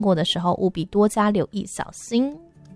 过的时候务必多加留意小心。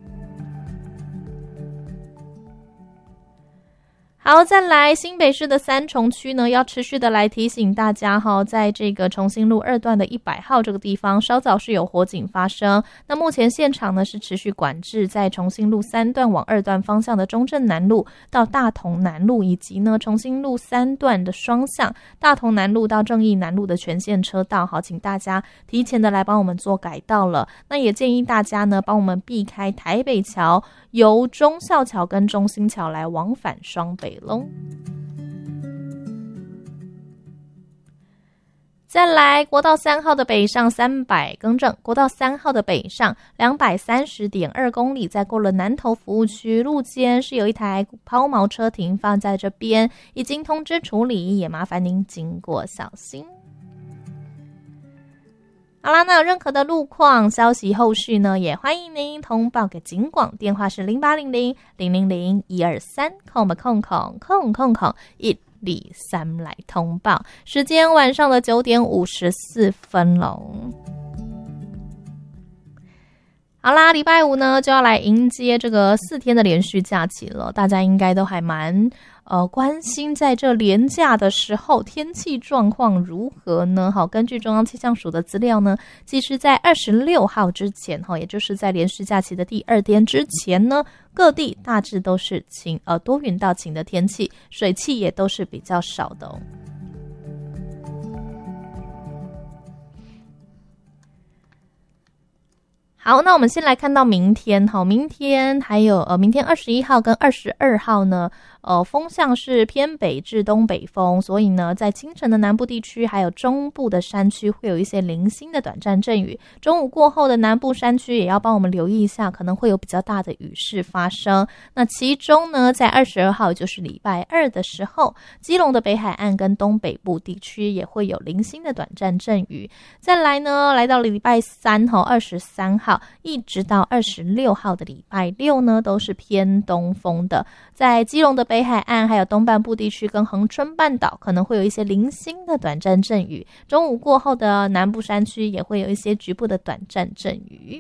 好，再来新北市的三重区呢，要持续的来提醒大家在这个重新路2段的100号这个地方，稍早是有火警发生。那目前现场呢是持续管制在重新路3段往2段方向的中正南路到大同南路，以及呢重新路3段的双向大同南路到正义南路的全线车道。好，请大家提前的来帮我们做改道了。那也建议大家呢帮我们避开台北桥，由忠孝桥跟中兴桥来往返双北咯。再来国道3号的北上国道3号的北上230.2公里，在过了南投服务区路肩是有一台抛锚车停放在这边，已经通知处理，也麻烦您经过小心。好啦，那有任何的路况消息后续呢，也欢迎您通报给警广，电话是0800-000-123，123来通报。时间晚上的9点54分喽。好啦，礼拜五呢就要来迎接这个4天的连续假期了，大家应该都还蛮关心在这连假的时候天气状况如何呢？好，根据中央气象署的资料呢，其实在26号之前也就是在连续假期的第2天之前呢，各地大致都是多云到晴的天气，水汽也都是比较少的哦。好，那我们先来看到明天明天还有明天21号跟22号呢，风向是偏北至东北风，所以呢在清晨的南部地区还有中部的山区会有一些零星的短暂阵雨，中午过后的南部山区也要帮我们留意一下，可能会有比较大的雨势发生。那其中呢在22号就是礼拜二的时候，基隆的北海岸跟东北部地区也会有零星的短暂阵雨。再来呢来到礼拜三23号一直到26号的礼拜六呢，都是偏东风的，在基隆的北海岸还有东半部地区跟恒春半岛可能会有一些零星的短暂阵雨，中午过后的南部山区也会有一些局部的短暂阵雨。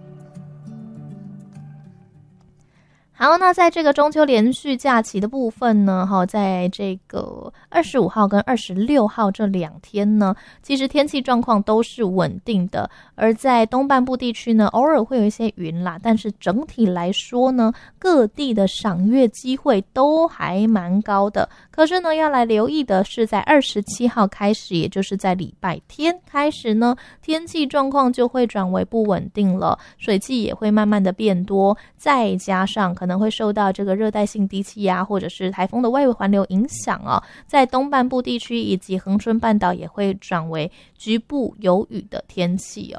好，那在这个中秋连续假期的部分呢，在这个25号跟26号这2天呢，其实天气状况都是稳定的，而在东半部地区呢，偶尔会有一些云啦，但是整体来说呢，各地的赏月机会都还蛮高的。可是呢，要来留意的是在27号开始，也就是在礼拜天开始呢，天气状况就会转为不稳定了，水汽也会慢慢的变多，再加上可能会受到这个热带性低气压或者是台风的外围环流影响在东半部地区以及恒春半岛也会转为局部有雨的天气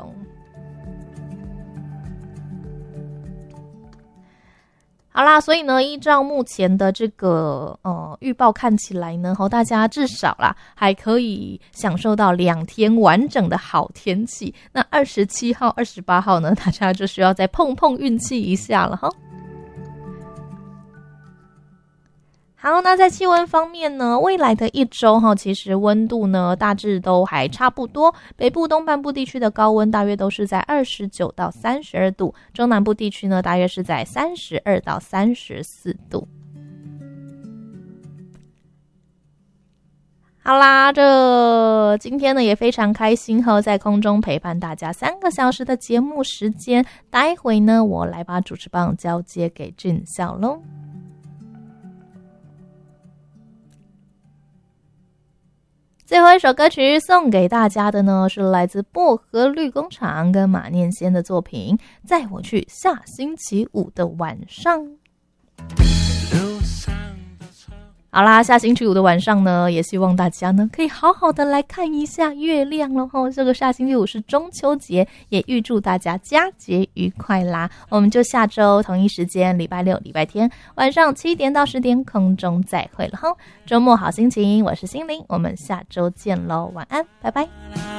好啦，所以呢，依照目前的这个预报看起来呢，大家至少啦还可以享受到2天完整的好天气。那27号、28号呢，大家就需要再碰碰运气一下了好，那在气温方面呢，未来的1周其实温度呢大致都还差不多，北部东半部地区的高温大约都是在29到32度，中南部地区呢大约是在32到34度。好啦，这今天呢也非常开心在空中陪伴大家3个小时的节目时间，待会呢我来把主持棒交接给俊孝咯。最后一首歌曲送给大家的呢，是来自薄荷绿工厂跟马念先的作品《载我去下星期五的晚上》。好啦，下星期五的晚上呢，也希望大家呢可以好好的来看一下月亮了这个下星期五是中秋节，也预祝大家佳节愉快啦。我们就下周同一时间礼拜六、礼拜天晚上7点到10点空中再会了周末好心情，我是心灵，我们下周见咯，晚安，拜拜。